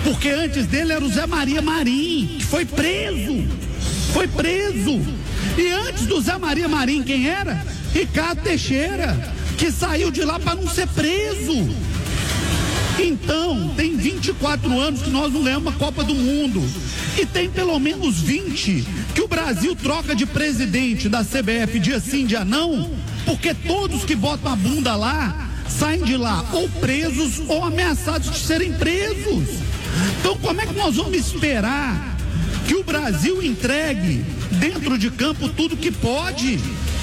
Porque antes dele era o Zé Maria Marim, que foi preso. E antes do Zé Maria Marim, quem era? Ricardo Teixeira, que saiu de lá para não ser preso. Então, tem 24 anos que nós não ganhamos a Copa do Mundo. E tem pelo menos 20 que o Brasil troca de presidente da CBF dia sim, dia não, porque todos que botam a bunda lá saem de lá ou presos ou ameaçados de serem presos. Então, como é que nós vamos esperar que o Brasil entregue dentro de campo tudo que pode?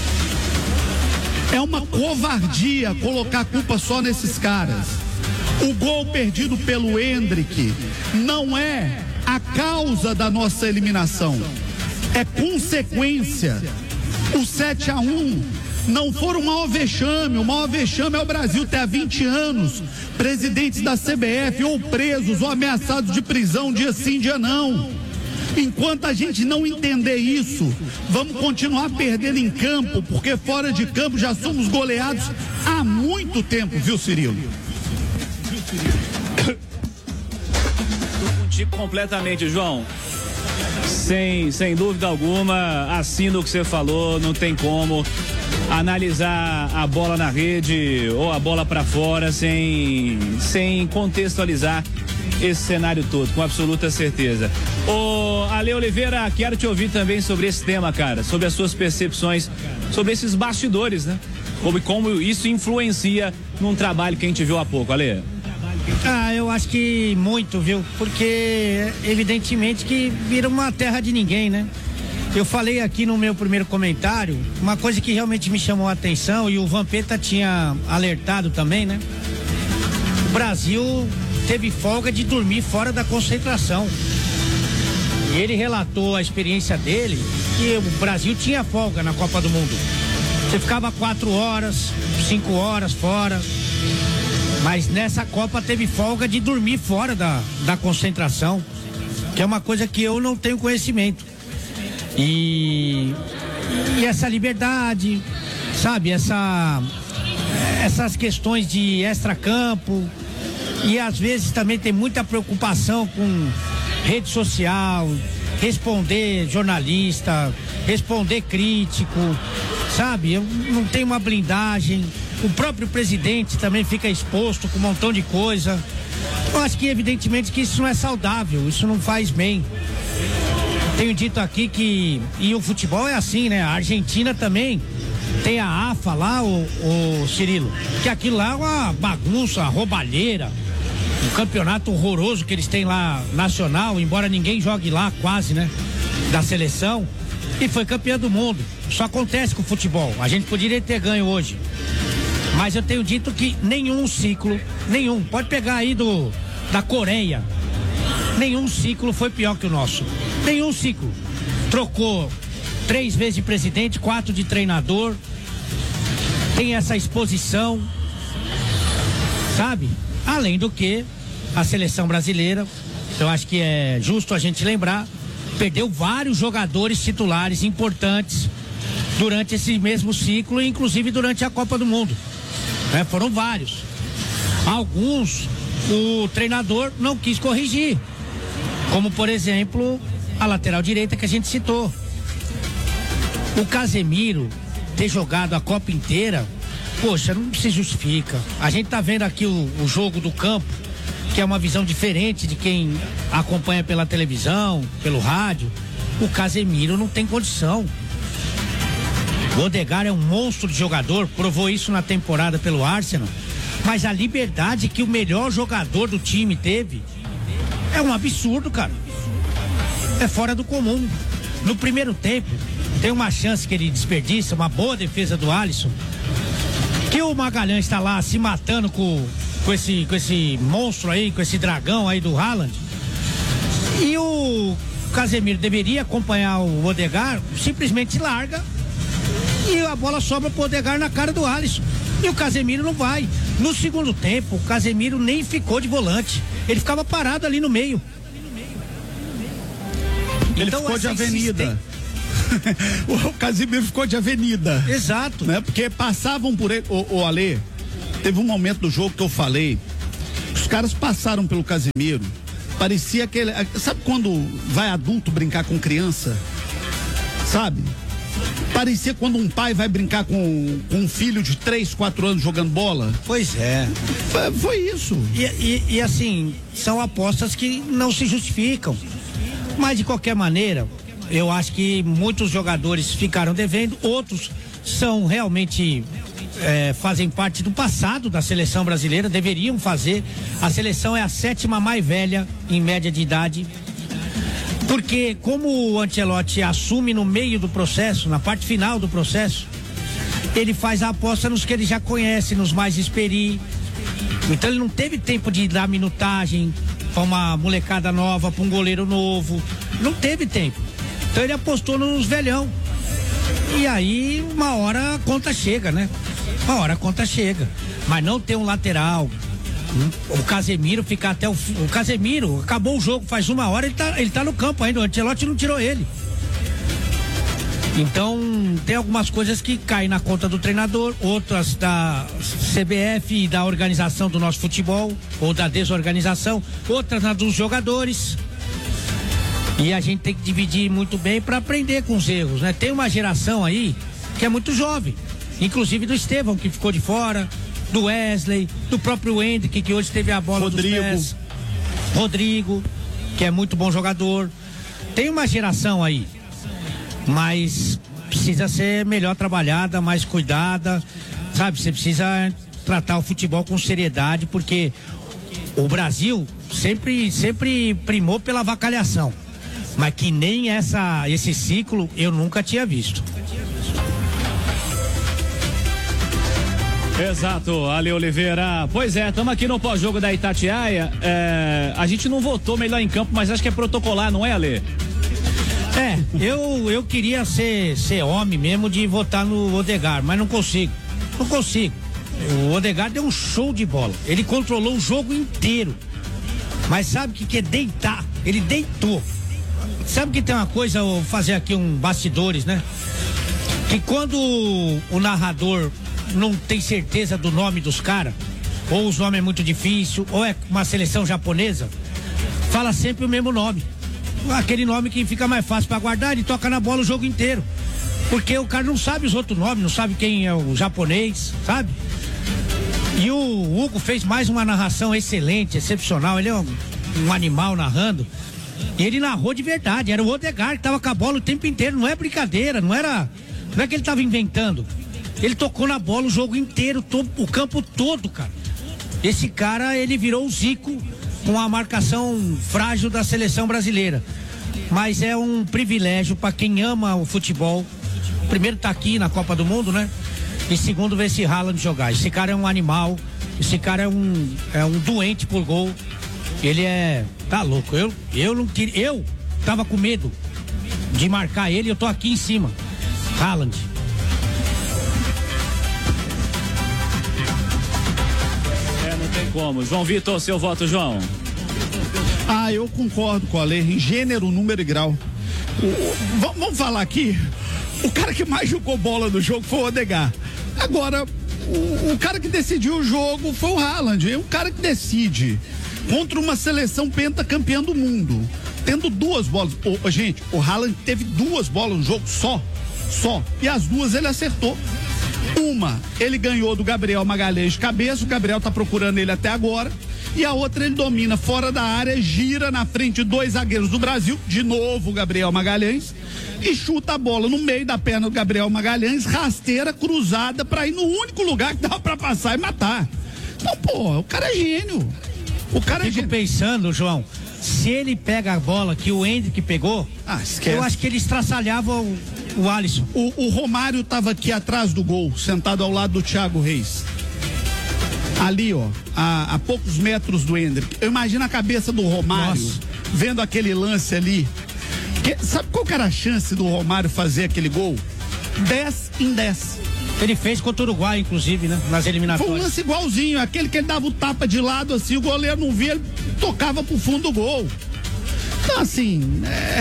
É uma covardia colocar a culpa só nesses caras. O gol perdido pelo Endrick não é a causa da nossa eliminação, é consequência. O 7-1 não foi o maior vexame. O maior vexame é o Brasil ter há 20 anos presidentes da CBF ou presos ou ameaçados de prisão dia sim, dia não. Enquanto a gente não entender isso, vamos continuar perdendo em campo, porque fora de campo já somos goleados há muito tempo, viu, Cirilo? Estou contigo completamente, João. Sem dúvida alguma, assino o que você falou, não tem como analisar a bola na rede ou a bola para fora sem contextualizar esse cenário todo, com absoluta certeza. Ô, Ale Oliveira, quero te ouvir também sobre esse tema, cara, sobre as suas percepções, sobre esses bastidores, né? Como isso influencia num trabalho que a gente viu há pouco, Ale. Eu acho que muito, viu? Porque evidentemente que vira uma terra de ninguém, né? Eu falei aqui no meu primeiro comentário, uma coisa que realmente me chamou a atenção e o Vampeta tinha alertado também, né? O Brasil teve folga de dormir fora da concentração. E ele relatou a experiência dele, que o Brasil tinha folga na Copa do Mundo. Você ficava 4 horas, 5 horas fora. Mas nessa Copa teve folga de dormir fora da concentração, que é uma coisa que eu não tenho conhecimento. E essa liberdade, sabe, essas questões de extracampo, e às vezes também tem muita preocupação com rede social, responder jornalista, responder crítico, sabe, não tem uma blindagem. O próprio presidente também fica exposto com um montão de coisa. Eu acho que evidentemente que isso não é saudável, isso não faz bem. Tenho dito aqui que, e o futebol é assim, né? A Argentina também tem a AFA lá, o Cirilo, que aquilo lá é uma bagunça, uma roubalheira, um campeonato horroroso que eles têm lá, nacional, embora ninguém jogue lá quase, né? Da seleção, e foi campeã do mundo. Isso acontece com o futebol, a gente poderia ter ganho hoje. Mas eu tenho dito que nenhum ciclo, pode pegar aí da Coreia, nenhum ciclo foi pior que o nosso. Nenhum ciclo. Trocou 3 vezes de presidente, 4 de treinador, tem essa exposição, sabe? Além do que a seleção brasileira, eu acho que é justo a gente lembrar, perdeu vários jogadores titulares importantes durante esse mesmo ciclo, inclusive durante a Copa do Mundo. Foram vários. Alguns o treinador não quis corrigir, como por exemplo a lateral direita que a gente citou. O Casemiro ter jogado a Copa inteira, poxa, não se justifica. A gente tá vendo aqui o jogo do campo, que é uma visão diferente de quem acompanha pela televisão, pelo rádio. O Casemiro não tem condição. O Odegaard é um monstro de jogador, provou isso na temporada pelo Arsenal, mas a liberdade que o melhor jogador do time teve é um absurdo, cara. É fora do comum. No primeiro tempo, tem uma chance que ele desperdiça, uma boa defesa do Alisson, que o Magalhães está lá se matando com esse monstro aí, com esse dragão aí do Haaland, e o Casemiro deveria acompanhar o Odegaard, simplesmente larga e a bola sobra pro Odegaard na cara do Alisson. E o Casemiro não vai. No segundo tempo, o Casemiro nem ficou de volante. Ele ficava parado ali no meio. Ele então, ficou de avenida. O Casemiro ficou de avenida. Exato. Né? Porque passavam por ele. O Ale, teve um momento do jogo que eu falei, os caras passaram pelo Casemiro Parecia aquele... Sabe quando vai adulto brincar com criança? Sabe? Parecia quando um pai vai brincar com um filho de 3, 4 anos jogando bola. Pois é. Foi isso. E assim, são apostas que não se justificam. Mas de qualquer maneira, eu acho que muitos jogadores ficaram devendo, outros são realmente... fazem parte do passado da seleção brasileira, deveriam fazer. A seleção é a 7ª mais velha em média de idade, porque como o Ancelotti assume no meio do processo, na parte final do processo, ele faz a aposta nos que ele já conhece, nos mais experi. Então ele não teve tempo de dar minutagem para uma molecada nova, para um goleiro novo, não teve tempo. Então ele apostou nos velhão. E aí uma hora a conta chega, né? Uma hora a conta chega, mas não tem um lateral. O Casemiro ficar até o Casemiro, acabou o jogo, faz 1 hora, ele tá no campo ainda, o Ancelotti não tirou ele. Então tem algumas coisas que caem na conta do treinador, outras da CBF e da organização do nosso futebol, ou da desorganização, outras na dos jogadores. E a gente tem que dividir muito bem para aprender com os erros, né? Tem uma geração aí que é muito jovem, inclusive do Estevão, que ficou de fora, do Wesley, do próprio Hendrick, que hoje teve a bola dos pés. Rodrigo, que é muito bom jogador. Tem uma geração aí, mas precisa ser melhor trabalhada, mais cuidada, sabe? Você precisa tratar o futebol com seriedade, porque o Brasil sempre primou pela avacalhação, mas que nem esse ciclo eu nunca tinha visto. Exato, Ale Oliveira. Pois é, estamos aqui no pós-jogo da Itatiaia. A gente não votou melhor em campo, mas acho que é protocolar, não é, Ale? Eu queria ser homem mesmo de votar no Odegaard, mas não consigo. O Odegaard deu um show de bola. Ele controlou o jogo inteiro. Mas sabe o que é deitar? Ele deitou. Sabe que tem uma coisa, eu vou fazer aqui um bastidores, né? Que quando o narrador não tem certeza do nome dos caras, ou os nomes é muito difícil, ou é uma seleção japonesa, fala sempre o mesmo nome. Aquele nome que fica mais fácil para guardar, ele toca na bola o jogo inteiro. Porque o cara não sabe os outros nomes, não sabe quem é o japonês, sabe? E o Hugo fez mais uma narração excelente, excepcional. Ele é um animal narrando. E ele narrou de verdade. Era o Odegaard que tava com a bola o tempo inteiro. Não é brincadeira, não é que ele tava inventando. Ele tocou na bola o jogo inteiro, o campo todo, cara. Esse cara, ele virou o Zico com a marcação frágil da seleção brasileira. Mas é um privilégio para quem ama o futebol. Primeiro tá aqui na Copa do Mundo, né? E segundo ver esse Haaland jogar. Esse cara é um animal, esse cara é um doente por gol. Ele tá louco. Eu não queria, eu tava com medo de marcar ele, eu tô aqui em cima. Haaland. Não tem como. João Vitor, seu voto, João? Eu concordo com a lei, em gênero, número e grau. Vamos falar aqui, o cara que mais jogou bola no jogo foi o Odegaard. Agora, o cara que decidiu o jogo foi o Haaland. É um cara que decide contra uma seleção pentacampeã do mundo, tendo 2 bolas. Gente, o Haaland teve 2 bolas no jogo só. E as 2 ele acertou. Uma, ele ganhou do Gabriel Magalhães de cabeça, o Gabriel tá procurando ele até agora. E a outra ele domina fora da área, gira na frente de 2 zagueiros do Brasil, de novo o Gabriel Magalhães, e chuta a bola no meio da perna do Gabriel Magalhães, rasteira, cruzada, pra ir no único lugar que dava pra passar e matar. Então, o cara é gênio. Fico pensando, João, se ele pega a bola que o Hendrick pegou, eu acho que ele estraçalhava o Alisson. O Romário tava aqui atrás do gol, sentado ao lado do Thiago Reis. Ali, a poucos metros do Hendrick. Eu imagino a cabeça do Romário, vendo aquele lance ali. Sabe qual que era a chance do Romário fazer aquele gol? 10 em 10. Ele fez contra o Uruguai, inclusive, né? Nas eliminatórias. Foi um lance igualzinho, aquele que ele dava o tapa de lado assim, o goleiro não via, ele tocava pro fundo do gol. Então, assim,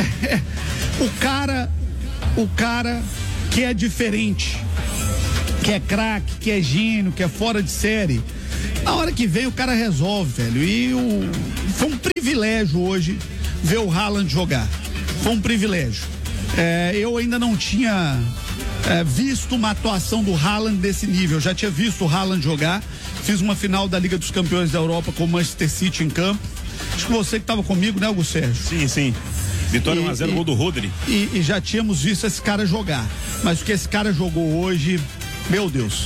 o cara que é diferente, que é craque, que é gênio, que é fora de série, na hora que vem o cara resolve, velho. E foi um privilégio privilégio hoje ver o Haaland jogar. Foi um privilégio. Eu ainda não tinha visto uma atuação do Haaland desse nível. Eu já tinha visto o Haaland jogar. Fiz uma final da Liga dos Campeões da Europa com o Manchester City em campo. Acho que você que estava comigo, né, Augusto Sérgio? Sim. Vitória 1-0, gol do Rodri. E já tínhamos visto esse cara jogar. Mas o que esse cara jogou hoje, meu Deus.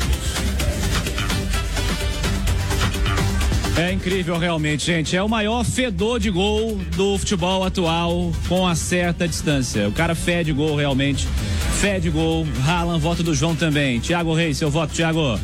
É incrível realmente, gente. É o maior fedor de gol do futebol atual com a certa distância. O cara fede gol realmente. Fede gol. Haaland, voto do João também. Thiago Reis, seu voto, Thiago.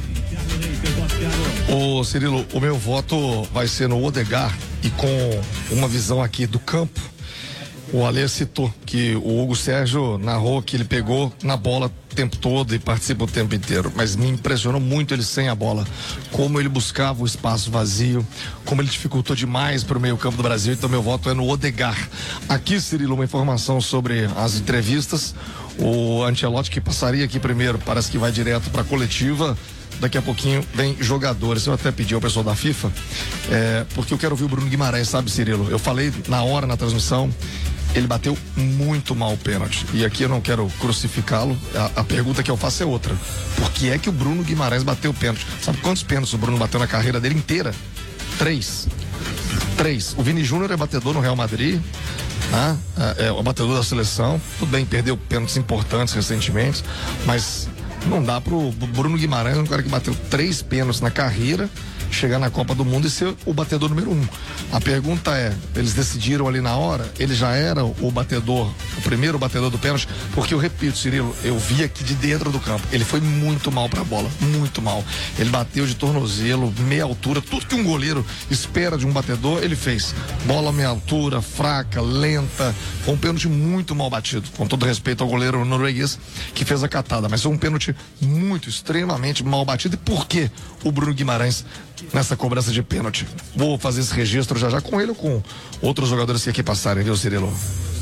Ô Cirilo, o meu voto vai ser no Odegaard e com uma visão aqui do campo. O Alê citou que o Hugo Sérgio narrou que ele pegou na bola o tempo todo e participa o tempo inteiro, mas me impressionou muito ele sem a bola, como ele buscava o espaço vazio, como ele dificultou demais para o meio campo do Brasil. Então meu voto é no Odegaard. Aqui, Cirilo, uma informação sobre as entrevistas. O Ancelotti, que passaria aqui primeiro, parece que vai direto para a coletiva. Daqui a pouquinho vem jogadores. Eu até pedi ao pessoal da FIFA, porque eu quero ouvir o Bruno Guimarães, sabe, Cirilo? Eu falei na hora, na transmissão, ele bateu muito mal o pênalti. E aqui eu não quero crucificá-lo. A pergunta que eu faço é outra. Por que é que o Bruno Guimarães bateu o pênalti? Sabe quantos pênaltis o Bruno bateu na carreira dele inteira? 3. O Vini Júnior é batedor no Real Madrid, né? É o batedor da seleção. Tudo bem, perdeu pênaltis importantes recentemente, mas não dá pro Bruno Guimarães, um cara que bateu 3 pênaltis na carreira, chegar na Copa do Mundo e ser o batedor número 1. A pergunta é, eles decidiram ali na hora, ele já era o batedor, o primeiro batedor do pênalti, porque eu repito, Cirilo, eu vi aqui de dentro do campo, ele foi muito mal pra bola, muito mal. Ele bateu de tornozelo, meia altura, tudo que um goleiro espera de um batedor, ele fez. Bola meia altura, fraca, lenta, foi um pênalti muito mal batido, com todo respeito ao goleiro norueguês que fez a catada, mas foi um pênalti muito, extremamente mal batido. E por que o Bruno Guimarães nessa cobrança de pênalti? Vou fazer esse registro já com ele ou com outros jogadores que aqui passarem, viu, Cirilo?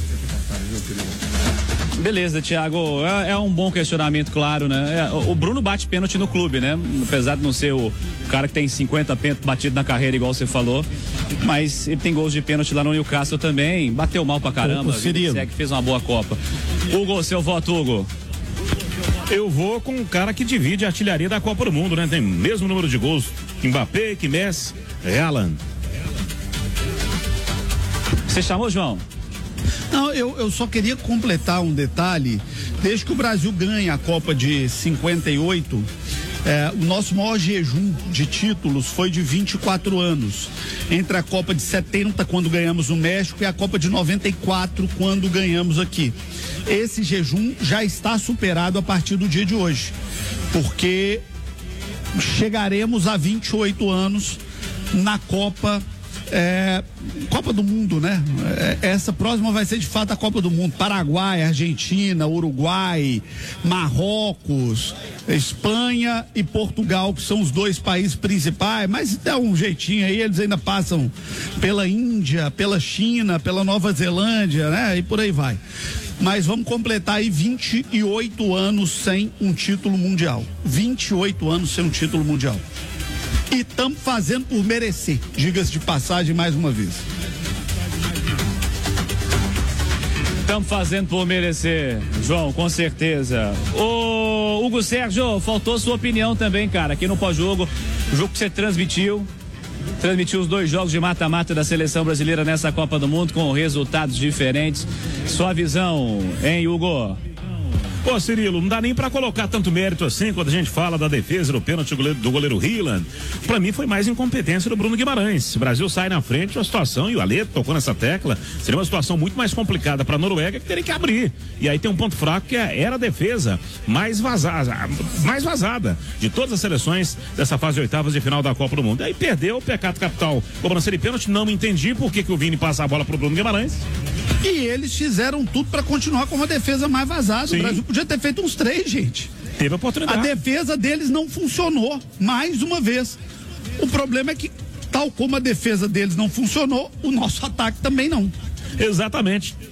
Beleza, Thiago, é um bom questionamento, claro, né? O Bruno bate pênalti no clube, né? Apesar de não ser o cara que tem 50 pênaltis batidos na carreira, igual você falou, mas ele tem gols de pênalti lá no Newcastle também, bateu mal pra caramba, fez uma boa Copa. Hugo, seu voto, Hugo? Eu vou com o cara que divide a artilharia da Copa do Mundo, né? Tem o mesmo número de gols que Mbappé, que Messi, Haaland. Você chamou, João? Não, eu só queria completar um detalhe. Desde que o Brasil ganha a Copa de 58, o nosso maior jejum de títulos foi de 24 anos. Entre a Copa de 70, quando ganhamos no México, e a Copa de 94, quando ganhamos aqui. Esse jejum já está superado a partir do dia de hoje, porque chegaremos a 28 anos na Copa do Mundo, né? Essa próxima vai ser de fato a Copa do Mundo. Paraguai, Argentina, Uruguai, Marrocos, Espanha e Portugal, que são os 2 países principais, mas dá um jeitinho aí, eles ainda passam pela Índia, pela China, pela Nova Zelândia, né? E por aí vai. Mas vamos completar aí 28 anos sem um título mundial. 28 anos sem um título mundial. E estamos fazendo por merecer, diga-se de passagem mais uma vez. Estamos fazendo por merecer, João, com certeza. Ô, Hugo Sérgio, faltou sua opinião também, cara, aqui no pós-jogo, o jogo que você transmitiu os 2 jogos de mata-mata da seleção brasileira nessa Copa do Mundo com resultados diferentes. Sua visão, hein, Hugo? Pô, Cirilo, não dá nem pra colocar tanto mérito assim quando a gente fala da defesa do pênalti do goleiro Haaland. Pra mim foi mais incompetência do Bruno Guimarães. O Brasil sai na frente, uma situação, e o Alê tocou nessa tecla, seria uma situação muito mais complicada pra Noruega, que teria que abrir. E aí tem um ponto fraco que era a defesa mais vazada de todas as seleções dessa fase de oitavas de final da Copa do Mundo. E aí perdeu o pecado capital, cobrança de pênalti. Não entendi por que o Vini passa a bola pro Bruno Guimarães. E eles fizeram tudo para continuar com uma defesa mais vazada. Sim. O Brasil podia ter feito uns 3, gente. Teve a oportunidade. A defesa deles não funcionou, mais uma vez. O problema é que, tal como a defesa deles não funcionou, o nosso ataque também não. Exatamente.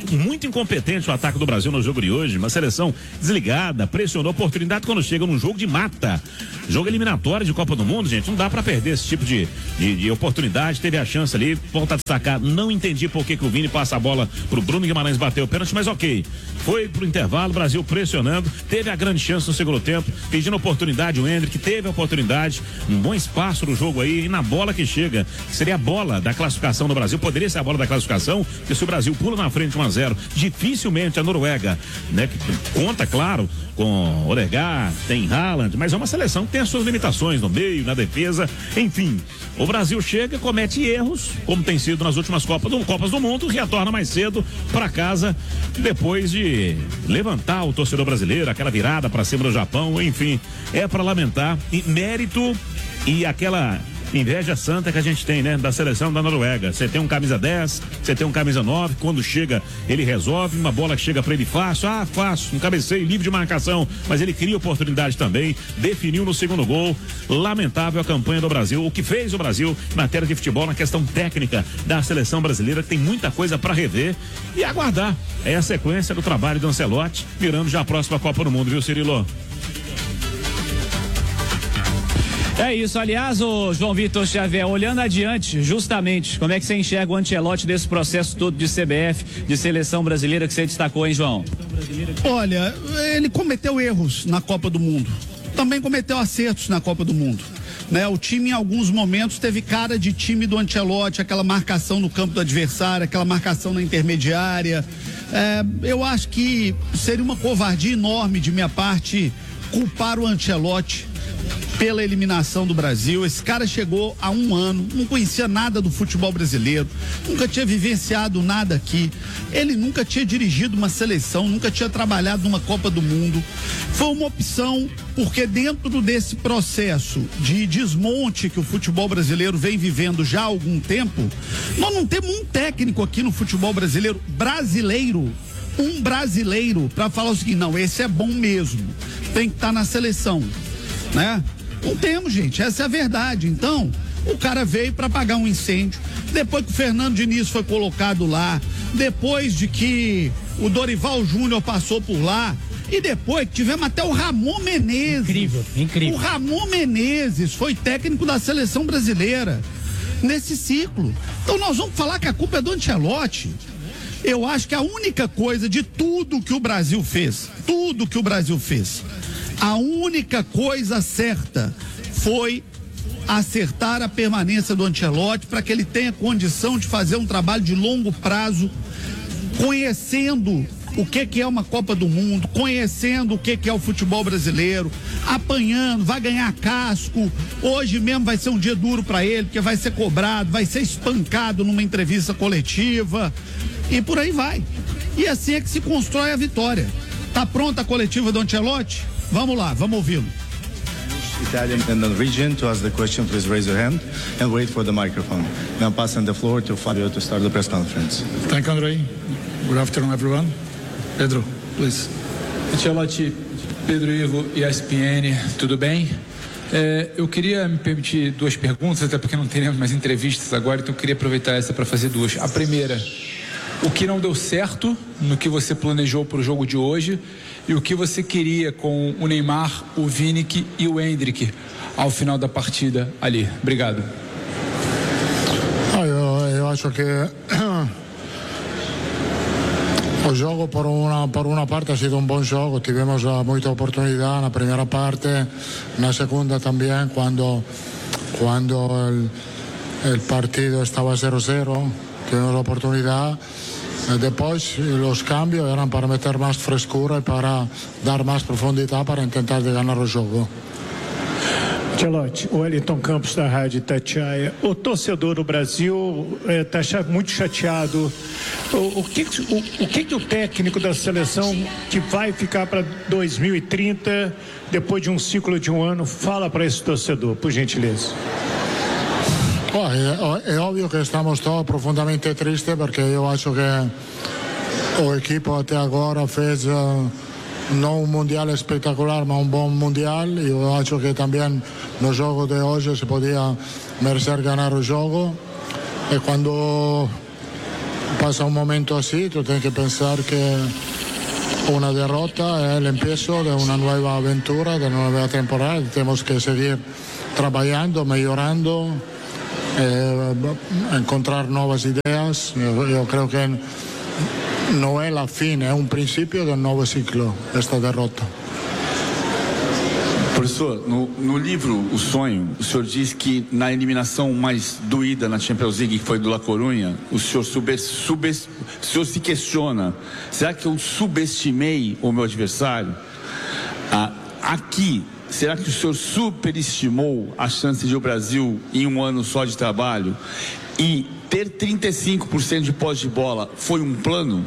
muito incompetente o ataque do Brasil no jogo de hoje, uma seleção desligada, pressionou, oportunidade quando chega num jogo de mata, jogo eliminatório de Copa do Mundo, gente, não dá pra perder esse tipo de oportunidade. Teve a chance ali, volta a destacar, não entendi por que o Vini passa a bola pro Bruno Guimarães bater o pênalti, mas ok, foi pro intervalo, Brasil pressionando, teve a grande chance no segundo tempo, pedindo oportunidade, o Endrick teve a oportunidade, um bom espaço no jogo aí, e na bola que chega, que seria a bola da classificação do Brasil, poderia ser a bola da classificação, porque se o Brasil pula na frente 1-0, dificilmente a Noruega, né, que conta, claro, com Odegaard, tem Haaland, mas é uma seleção que tem as suas limitações no meio, na defesa, enfim, o Brasil chega, comete erros, como tem sido nas últimas Copas do Mundo, retorna mais cedo para casa, depois de levantar o torcedor brasileiro, aquela virada para cima do Japão, enfim, é para lamentar, e mérito e aquela inveja santa que a gente tem, né, da seleção da Noruega. Você tem um camisa 10, você tem um camisa 9, quando chega ele resolve, uma bola que chega para ele fácil, um cabeceio livre de marcação, mas ele cria oportunidade também, definiu no segundo gol. Lamentável a campanha do Brasil, o que fez o Brasil em matéria de futebol, na questão técnica da seleção brasileira, tem muita coisa para rever e aguardar. É a sequência do trabalho do Ancelotti, virando já a próxima Copa do Mundo, viu, Cirilo? É isso, aliás, o João Vitor Xavier, olhando adiante, justamente, como é que você enxerga o Ancelotti desse processo todo de CBF, de seleção brasileira que você destacou, hein, João? Olha, ele cometeu erros na Copa do Mundo, também cometeu acertos na Copa do Mundo, né? O time em alguns momentos teve cara de time do Ancelotti, aquela marcação no campo do adversário, aquela marcação na intermediária, eu acho que seria uma covardia enorme de minha parte culpar o Ancelotti pela eliminação do Brasil. Esse cara chegou há um ano, não conhecia nada do futebol brasileiro, nunca tinha vivenciado nada aqui, ele nunca tinha dirigido uma seleção, nunca tinha trabalhado numa Copa do Mundo. Foi uma opção, porque dentro desse processo de desmonte que o futebol brasileiro vem vivendo já há algum tempo, nós não temos um técnico aqui no futebol brasileiro, um brasileiro para falar o seguinte: não, esse é bom mesmo, tem que estar na seleção, né? Não temos, gente, essa é a verdade. Então, o cara veio para apagar um incêndio, depois que o Fernando Diniz foi colocado lá, depois de que o Dorival Júnior passou por lá, e depois que tivemos até o Ramon Menezes. Incrível. O Ramon Menezes foi técnico da seleção brasileira nesse ciclo. Então nós vamos falar que a culpa é do Ancelotti? Eu acho que a única coisa de tudo que o Brasil fez, a única coisa certa foi acertar a permanência do Ancelotti para que ele tenha condição de fazer um trabalho de longo prazo, conhecendo o que é uma Copa do Mundo, conhecendo o que é o futebol brasileiro, apanhando, vai ganhar casco. Hoje mesmo vai ser um dia duro para ele, porque vai ser cobrado, vai ser espancado numa entrevista coletiva e por aí vai. E assim é que se constrói a vitória. Tá pronta a coletiva do Ancelotti? Vamos lá, vamos ouvi-lo. Italian and Norwegian. To ask the question, please raise your hand and wait for the microphone. Now passing the floor to Fabio to start the press conference. Thank you, Andrei. Good afternoon, everyone. Pedro, please. Ancelotti, Pedro Ivo e ESPN, tudo bem? Eu queria me permitir duas perguntas, até porque não teremos mais entrevistas agora, então eu queria aproveitar essa para fazer duas. A primeira, o que não deu certo no que você planejou para o jogo de hoje e o que você queria com o Neymar, o Vini e o Endrick ao final da partida ali. Obrigado. Eu acho que o jogo por uma parte ha sido um bom jogo, tivemos muita oportunidade na primeira parte, na segunda também, quando o partido estava 0-0, tivemos oportunidade. Depois os cambios eram para meter mais frescura e para dar mais profundidade para tentar de ganhar o jogo. Ancelotti, o Wellington Campos da Rádio Itatiaia. O torcedor do Brasil está muito chateado. O que o técnico da seleção que vai ficar para 2030, depois de um ciclo de um ano, fala para esse torcedor, por gentileza? É óbvio que estamos todos profundamente tristes, porque eu acho que o equipo até agora fez não um mundial espetacular, mas um bom mundial. E eu acho que também no jogo de hoje se podia merecer ganhar o jogo. E quando pasa un momento así, tú tienes que pensar que una derrota es el empiezo de una nueva aventura, de una nueva temporada. Tenemos que seguir trabajando, mejorando, encontrar nuevas ideas. Yo creo que no es la fin, es un principio de un nuevo ciclo, esta derrota. Professor, no livro O Sonho, o senhor diz que na eliminação mais doída na Champions League, que foi do La Coruña, o senhor se questiona: será que eu subestimei o meu adversário? Aqui, será que o senhor superestimou a chance de o Brasil, em um ano só de trabalho, e ter 35% de posse de bola foi um plano?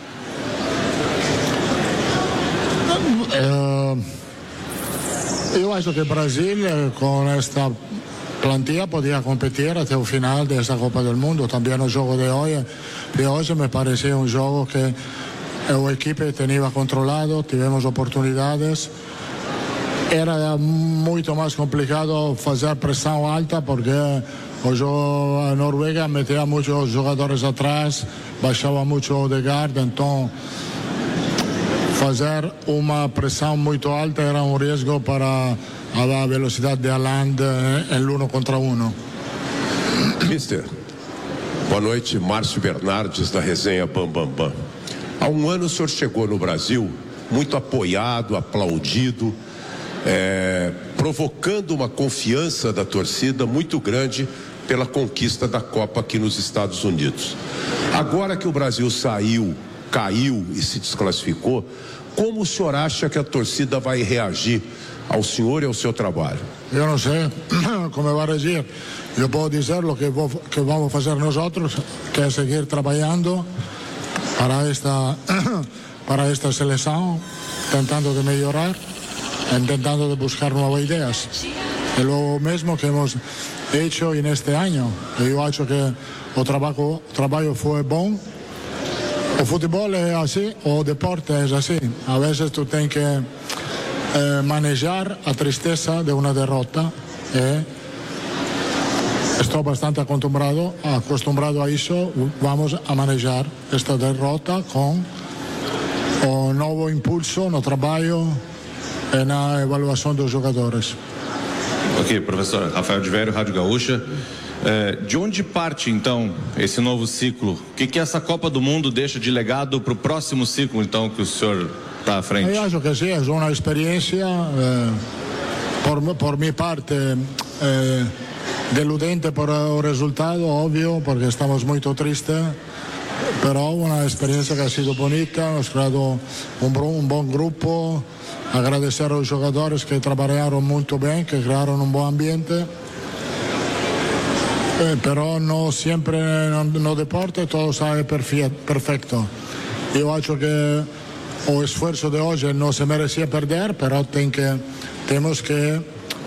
Yo acho que Brasil con esta plantilla podía competir hasta el final de esta Copa del Mundo. También el juego de hoy me parecía un juego que el equipo tenía controlado, tuvimos oportunidades. Era mucho más complicado hacer presión alta porque Noruega metía muchos jugadores atrás, bajaba mucho Odegaard, entonces fazer uma pressão muito alta era um risco para a velocidade de Haaland em 1 contra 1. Mister, boa noite, Márcio Bernardes da resenha Bam Bam Bam. Há um ano o senhor chegou no Brasil muito apoiado, aplaudido, provocando uma confiança da torcida muito grande pela conquista da Copa aqui nos Estados Unidos. Agora que o Brasil caiu e se desclassificou, como o senhor acha que a torcida vai reagir ao senhor e ao seu trabalho? Eu não sei como vai reagir. Eu posso dizer o que vamos fazer nós, que é seguir trabalhando para esta seleção, tentando de melhorar, tentando de buscar novas ideias. É o mesmo que hemos hecho neste ano. Eu acho que o trabalho foi bom. O futebol é assim, o deporte é assim. A vezes tu tens que manejar a tristeza de uma derrota. Estou bastante acostumbrado a isso. Vamos a manejar esta derrota com o novo impulso no trabalho e na avaliação dos jogadores. Ok, professor. Rafael de Vério, Rádio Gaúcha. De onde parte, então, esse novo ciclo? O que essa Copa do Mundo deixa de legado para o próximo ciclo, então, que o senhor está à frente? Eu acho que sim, é uma experiência, por minha parte, deludente por o resultado, óbvio, porque estamos muito tristes, mas uma experiência que ha sido bonita, hemos creado um bom grupo, agradecer aos jogadores que trabalharam muito bem, que criaram um bom ambiente. Però non sempre no deporte todo sai perfetto. Io acho che o esfuerzo de hoy no se merecía perder, pero tenemos que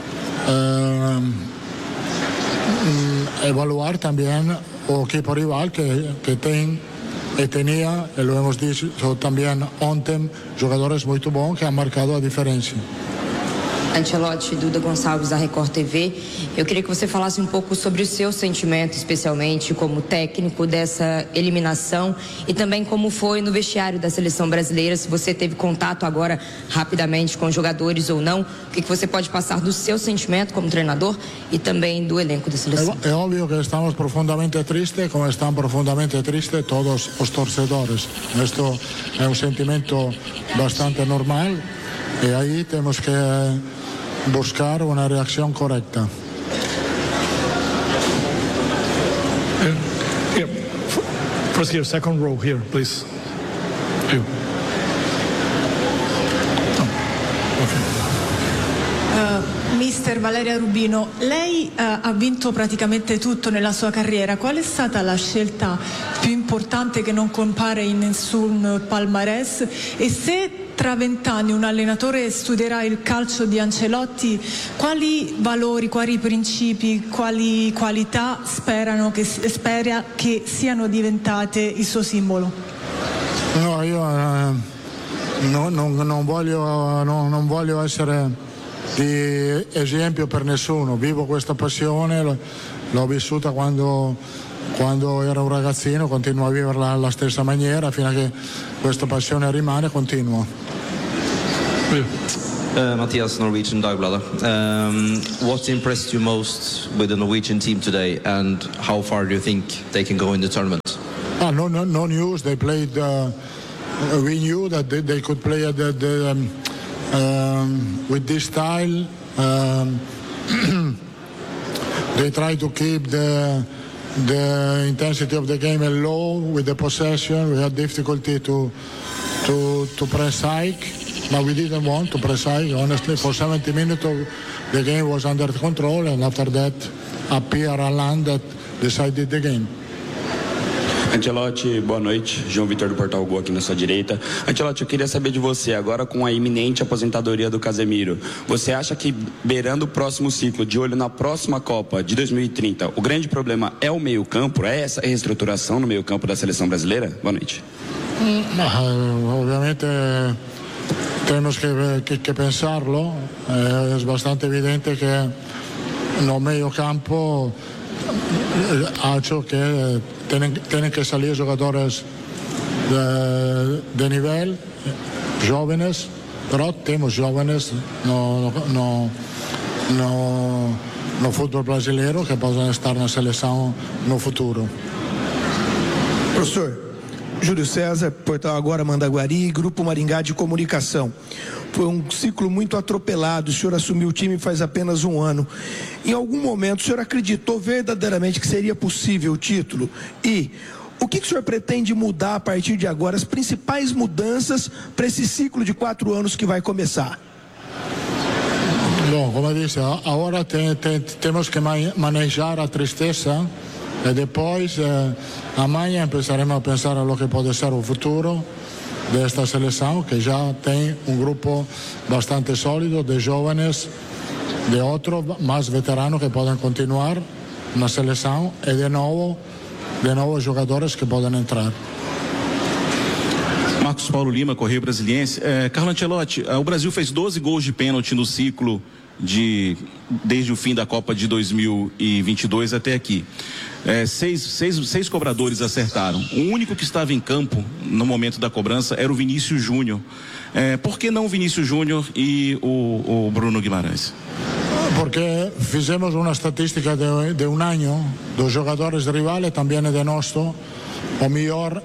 evaluar también o equipo rival que tenía, e lo hemos dicho también ontem, jogadores muy bons que han marcado a diferença. Ancelotti, Duda Gonçalves, da Record TV. Eu queria que você falasse um pouco sobre o seu sentimento, especialmente como técnico dessa eliminação, e também como foi no vestiário da seleção brasileira, se você teve contato agora rapidamente com jogadores ou não, o que você pode passar do seu sentimento como treinador e também do elenco da seleção? É óbvio que estamos profundamente tristes, como estão profundamente tristes todos os torcedores. Isto é um sentimento bastante normal e aí temos que buscar una reacción correcta. First here, second row here, please. You. Mister Valeria Rubino, lei ha vinto praticamente tutto nella sua carriera. Qual è stata la scelta più importante che non compare in nessun palmarès? E se tra 20 anni un allenatore studierà il calcio di Ancelotti, quali valori, quali principi, quali qualità spera che siano diventate il suo simbolo? No, io non voglio essere di esempio per nessuno. Vivo questa passione, l'ho vissuta quando quando ero un ragazzino, continuo a viverla alla stessa maniera fino a che questa passione rimane, continuo. Mathias, Norwegian Dagbladet. What impressed you most with the Norwegian team today, and how far do you think they can go in the tournament? No news. They played. We knew that they could play at with this style. They try to keep the intensity of the game low with the possession. We had difficulty to press high, but we didn't want to press high. Honestly, for 70 minutes the game was under control, and after that appeared Haaland that decided the game. Ancelotti, boa noite. João Vitor do Portal Gol aqui na sua direita. Ancelotti, eu queria saber de você, agora com a iminente aposentadoria do Casemiro, você acha que beirando o próximo ciclo, de olho na próxima Copa de 2030, o grande problema é o meio-campo? É essa reestruturação no meio-campo da seleção brasileira? Boa noite. Obviamente tenemos que pensarlo. Es bastante evidente que no meio-campo acho que tienen que salir jugadores de nivel, jóvenes, pero tenemos jóvenes no futebol brasileiro que possam estar na seleção no futuro. Professor Júlio César, Portal Agora Mandaguari, Grupo Maringá de Comunicação. Foi um ciclo muito atropelado, o senhor assumiu o time faz apenas um ano. Em algum momento o senhor acreditou verdadeiramente que seria possível o título? E o que o senhor pretende mudar a partir de agora, as principais mudanças para esse ciclo de 4 anos que vai começar? Bom, como eu disse, agora temos que manejar a tristeza e depois amanhã começaremos a pensar no que pode ser o futuro desta seleção, que já tem um grupo bastante sólido de jovens, de outros mais veteranos que podem continuar na seleção e de novo jogadores que podem entrar. Marcos Paulo Lima, Correio Brasiliense. Carlo Ancelotti, o Brasil fez 12 gols de pênalti no ciclo desde o fim da Copa de 2022 até aqui. Seis cobradores acertaram. O único que estava em campo no momento da cobrança era o Vinícius Júnior. Por que não o Vinícius Júnior e o Bruno Guimarães? Porque fizemos uma estatística de um ano dos jogadores rivais, também de nosso. O melhor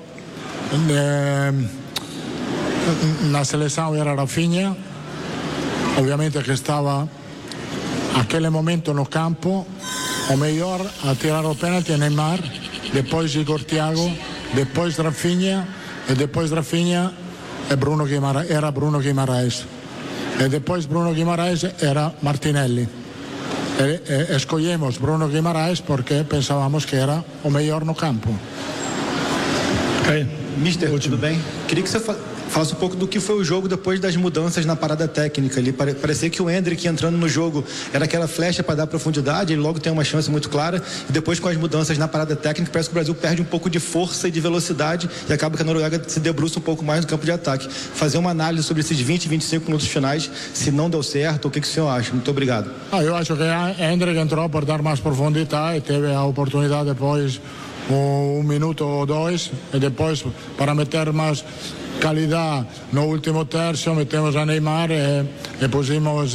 na seleção era Rafinha, obviamente que estava naquele momento no campo. O melhor a tirar o pênalti é Neymar, depois Igor Thiago, depois Rafinha, e depois Rafinha era Bruno Guimarães. E depois Bruno Guimarães era Martinelli. Escolhemos Bruno Guimarães porque pensávamos que era o melhor no campo. Mister, tudo bem? Queria que você falasse um pouco do que foi o jogo depois das mudanças na parada técnica ali. Parecia que o Endrick entrando no jogo era aquela flecha para dar profundidade, ele logo tem uma chance muito clara, e depois com as mudanças na parada técnica parece que o Brasil perde um pouco de força e de velocidade e acaba que a Noruega se debruça um pouco mais no campo de ataque. Fazer uma análise sobre esses 20, 25 minutos finais, se não deu certo, o que o senhor acha? Muito obrigado. Eu acho que Endrick entrou para dar mais profundidade, teve a oportunidade depois 1 minuto ou 2, e depois para meter mais qualidade no último terço metemos a Neymar e pusimos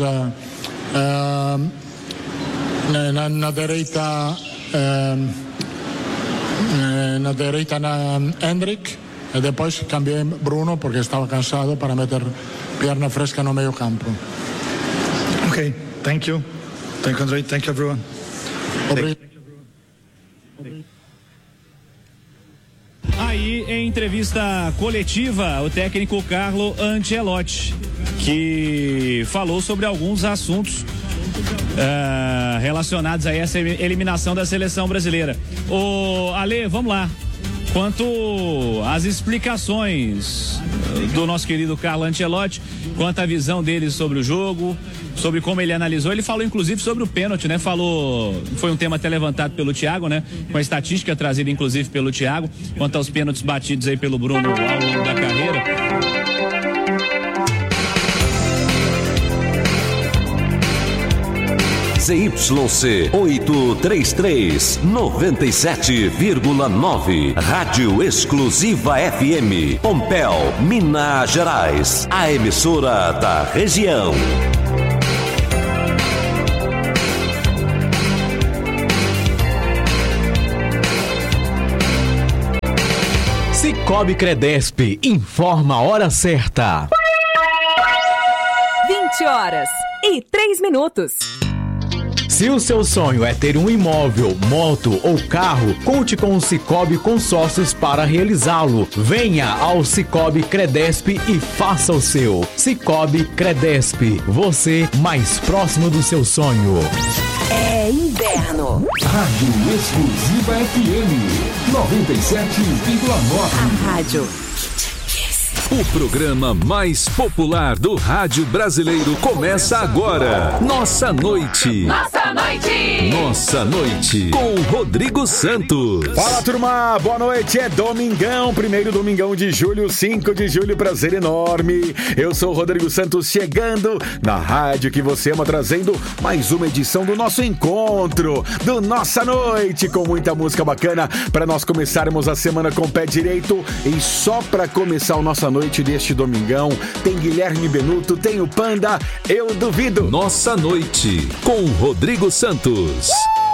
na direita Endrick, e depois cambiei Bruno porque estava cansado para meter perna fresca no meio campo. Ok, thank you Andrei, thank you everyone. Aí, em entrevista coletiva, o técnico Carlo Ancelotti, que falou sobre alguns assuntos relacionados a essa eliminação da seleção brasileira. Ale, vamos lá. Quanto às explicações do nosso querido Carlo Ancelotti, quanto à visão dele sobre o jogo, sobre como ele analisou, ele falou inclusive sobre o pênalti, né? Foi um tema até levantado pelo Thiago, né? Com a estatística trazida inclusive pelo Thiago, quanto aos pênaltis batidos aí pelo Bruno ao longo da carreira. ZYC 833 97,9. Rádio Exclusiva FM, Pompéu, Minas Gerais. A emissora da região. Cicobi Credesp informa a hora certa. 20h03. Se o seu sonho é ter um imóvel, moto ou carro, conte com o Cicobi Consórcios para realizá-lo. Venha ao Cicobi Credesp e faça o seu. Cicobi Credesp, você mais próximo do seu sonho. É inverno. Rádio Exclusiva FM 97,9. A rádio. O programa mais popular do rádio brasileiro começa agora. Nossa Noite. Nossa Noite. Nossa Noite com Rodrigo Santos. Fala, turma. Boa noite. É domingão, primeiro domingão de julho, 5 de julho. Prazer enorme. Eu sou o Rodrigo Santos, chegando na rádio que você ama, trazendo mais uma edição do nosso encontro, do Nossa Noite, com muita música bacana para nós começarmos a semana com o pé direito. E só para começar o Nossa Noite deste domingão, tem Guilherme Benuto, tem o Panda, Eu Duvido. Nossa Noite com Rodrigo Santos.